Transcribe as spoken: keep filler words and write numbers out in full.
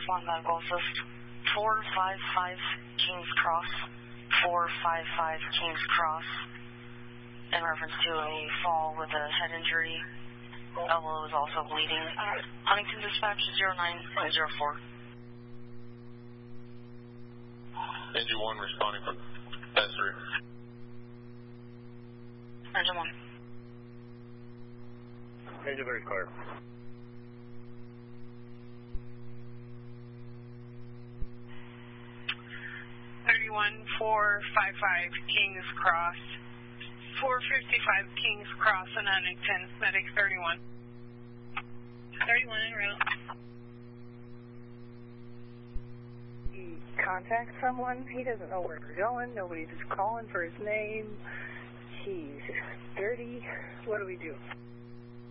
one medical assist. four five five Kings Cross. four five five Kings Cross. In reference to a fall with a head injury. Elbow is also bleeding. Huntington Dispatch zero nine zero four. Engine one responding from S three. Engine one. Engine three clear. thirty-one four five five Kings Cross. four fifty-five Kings Cross in Huntington. Medic thirty-one. thirty-one en route. He contacts someone. He doesn't know where we're going. Nobody's calling for his name. He's dirty. What do we do?